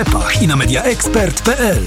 I na mediaexpert.pl.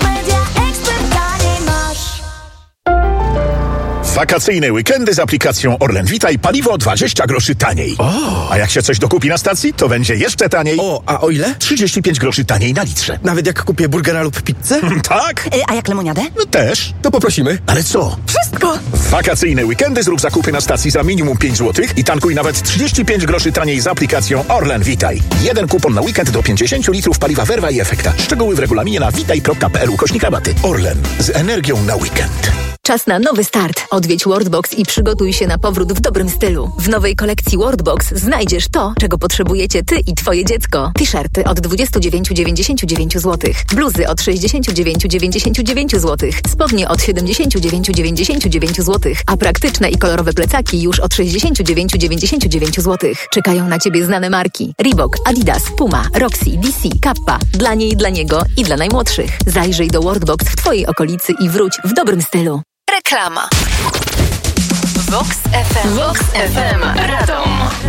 Wakacyjne weekendy z aplikacją Orlen Vitaj paliwo 20 groszy taniej. A jak się coś dokupi na stacji, to będzie jeszcze taniej. A o ile? 35 groszy taniej na litrze. Nawet jak kupię burgera lub pizzę? Tak? A jak lemoniadę? No też. To poprosimy. Ale co? Wszystko! W wakacyjne weekendy zrób zakupy na stacji za minimum 5 zł i tankuj nawet 35 groszy taniej z aplikacją Orlen Vitaj. Jeden kupon na weekend do 50 litrów paliwa Verva i Efekta. Szczegóły w regulaminie na vitaj.pl/rabaty. Orlen. Z energią na weekend. Czas na nowy start. Odwiedź Worldbox i przygotuj się na powrót w dobrym stylu. W nowej kolekcji Worldbox znajdziesz to, czego potrzebujecie ty i twoje dziecko. T-shirty od 29,99 zł. Bluzy od 69,99 zł. Spodnie od 79,99 zł. A praktyczne i kolorowe plecaki już od 69,99 zł. Czekają na ciebie znane marki. Reebok, Adidas, Puma, Roxy, DC, Kappa. Dla niej, dla niego i dla najmłodszych. Zajrzyj do Worldbox w twojej okolicy i wróć w dobrym stylu. Reklama. Vox FM. Vox FM. Radom.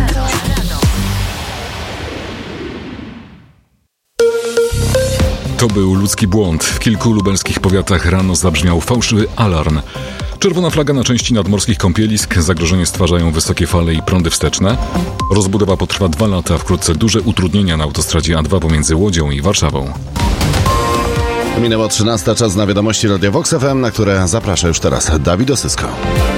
To był ludzki błąd. W kilku lubelskich powiatach rano zabrzmiał fałszywy alarm. Czerwona flaga na części nadmorskich kąpielisk. Zagrożenie stwarzają wysokie fale i prądy wsteczne. Rozbudowa potrwa 2 lata. Wkrótce duże utrudnienia na autostradzie A2 pomiędzy Łodzią i Warszawą. Minęło 13, czas na wiadomości Radia Vox FM, na które zaprasza już teraz Dawid Osysko.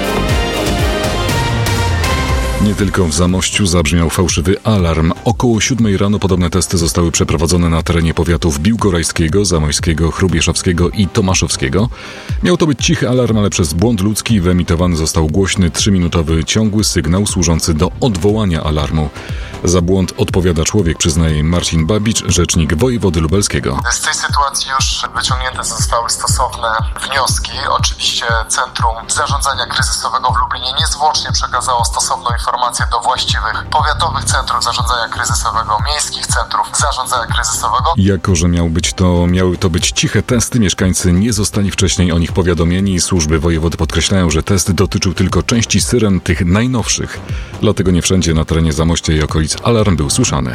Nie tylko w Zamościu zabrzmiał fałszywy alarm. Około 7 rano podobne testy zostały przeprowadzone na terenie powiatów biłgorajskiego, zamojskiego, chrubieszowskiego i tomaszowskiego. Miał to być cichy alarm, ale przez błąd ludzki wyemitowany został głośny 3-minutowy ciągły sygnał służący do odwołania alarmu. Za błąd odpowiada człowiek, przyznaje Marcin Babicz, rzecznik wojewody lubelskiego. Z tej sytuacji już wyciągnięte zostały stosowne wnioski. Oczywiście Centrum Zarządzania Kryzysowego w Lublinie niezwłocznie przekazało stosowną informację do właściwych powiatowych centrów zarządzania kryzysowego, miejskich centrów zarządzania kryzysowego. Jako że miały to być ciche testy, mieszkańcy nie zostali wcześniej o nich powiadomieni. Służby wojewody podkreślają, że test dotyczył tylko części syren, tych najnowszych. Dlatego nie wszędzie na terenie Zamościa i okolic alarm był słyszany.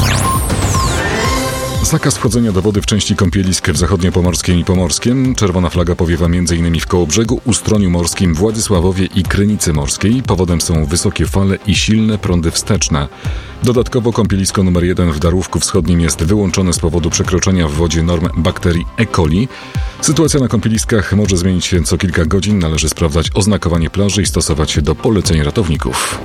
Zakaz wchodzenia do wody w części kąpielisk w Zachodniopomorskiem i Pomorskiem. Czerwona flaga powiewa m.in. w Kołobrzegu, Ustroniu Morskim, Władysławowie i Krynicy Morskiej. Powodem są wysokie fale i silne prądy wsteczne. Dodatkowo kąpielisko numer 1 w Darłówku Wschodnim jest wyłączone z powodu przekroczenia w wodzie norm bakterii E. coli. Sytuacja na kąpieliskach może zmienić się co kilka godzin. Należy sprawdzać oznakowanie plaży i stosować się do poleceń ratowników.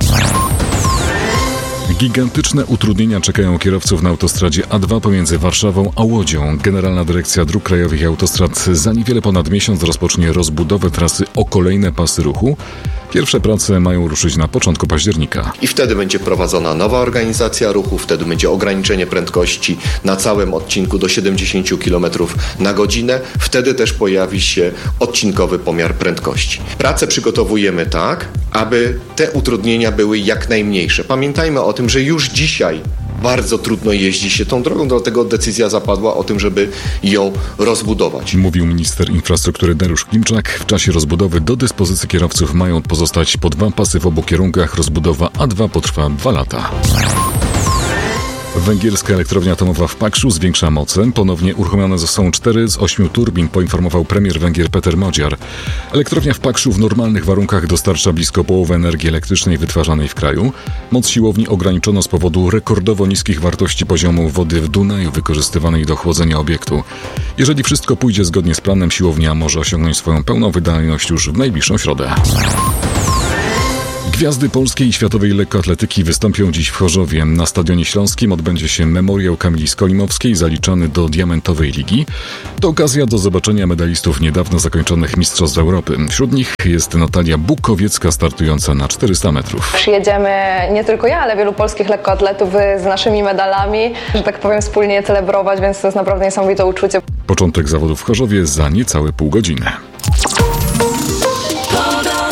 Gigantyczne utrudnienia czekają kierowców na autostradzie A2 pomiędzy Warszawą a Łodzią. Generalna Dyrekcja Dróg Krajowych i Autostrad za niewiele ponad miesiąc rozpocznie rozbudowę trasy o kolejne pasy ruchu. Pierwsze prace mają ruszyć na początku października. I wtedy będzie prowadzona nowa organizacja ruchu, wtedy będzie ograniczenie prędkości na całym odcinku do 70 km na godzinę. Wtedy też pojawi się odcinkowy pomiar prędkości. Pracę przygotowujemy tak, aby te utrudnienia były jak najmniejsze. Pamiętajmy o tym, że już dzisiaj bardzo trudno jeździ się tą drogą, dlatego decyzja zapadła o tym, żeby ją rozbudować. Mówił minister infrastruktury Dariusz Klimczak. W czasie rozbudowy do dyspozycji kierowców mają pozostać po 2 pasy w obu kierunkach. Rozbudowa A2 potrwa 2 lata. Węgierska elektrownia atomowa w Pakszu zwiększa moce. Ponownie uruchomione są 4 z 8 turbin, poinformował premier Węgier Peter Magyar. Elektrownia w Pakszu w normalnych warunkach dostarcza blisko połowę energii elektrycznej wytwarzanej w kraju. Moc siłowni ograniczono z powodu rekordowo niskich wartości poziomu wody w Dunaju wykorzystywanej do chłodzenia obiektu. Jeżeli wszystko pójdzie zgodnie z planem, siłownia może osiągnąć swoją pełną wydajność już w najbliższą środę. Gwiazdy polskiej i światowej lekkoatletyki wystąpią dziś w Chorzowie. Na Stadionie Śląskim odbędzie się memoriał Kamili Skolimowskiej zaliczany do Diamentowej Ligi. To okazja do zobaczenia medalistów niedawno zakończonych Mistrzostw Europy. Wśród nich jest Natalia Bukowiecka startująca na 400 metrów. Przyjedziemy nie tylko ja, ale wielu polskich lekkoatletów z naszymi medalami, że tak powiem, wspólnie celebrować, więc to jest naprawdę niesamowite uczucie. Początek zawodów w Chorzowie za niecałe pół godziny.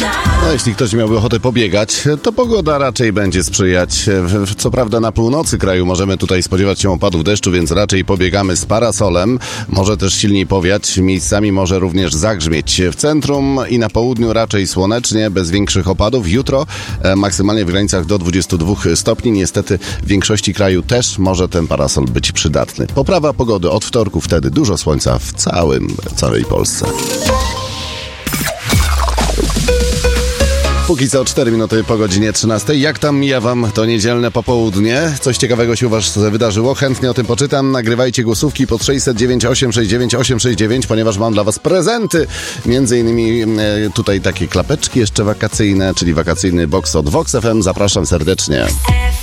No, jeśli ktoś miałby ochotę pobiegać, to pogoda raczej będzie sprzyjać. Co prawda na północy kraju możemy tutaj spodziewać się opadów deszczu, więc raczej pobiegamy z parasolem. Może też silniej powiać, miejscami może również zagrzmieć. W centrum i na południu raczej słonecznie, bez większych opadów. Jutro maksymalnie w granicach do 22 stopni. Niestety w większości kraju też może ten parasol być przydatny. Poprawa pogody od wtorku, wtedy dużo słońca w całej Polsce. Póki co 4 minuty po godzinie 13. Jak tam mija wam to niedzielne popołudnie? Coś ciekawego się u was wydarzyło? Chętnie o tym poczytam. Nagrywajcie głosówki pod 609 869 869, ponieważ mam dla was prezenty. Między innymi tutaj takie klapeczki jeszcze wakacyjne, czyli wakacyjny box od Vox FM. Zapraszam serdecznie.